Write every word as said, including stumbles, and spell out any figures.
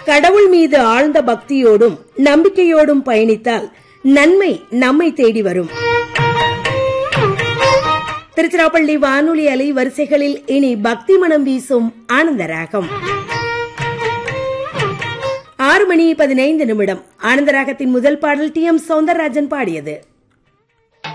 கடவுள் மீது ஆழ்ந்த பக்தியோடும் நம்பிக்கையோடும் பயணித்தால் நன்மை நம்மை தேடி வரும். திருச்சிராப்பள்ளி வானொலி அலை வரிசைகளில் இனி பக்தி மனம் வீசும் ஆனந்தராகம். ஆறு மணி பதினைந்து நிமிடம். ஆனந்தராகத்தின் முதல் பாடல் டி எம் சௌந்தரராஜன் பாடியது.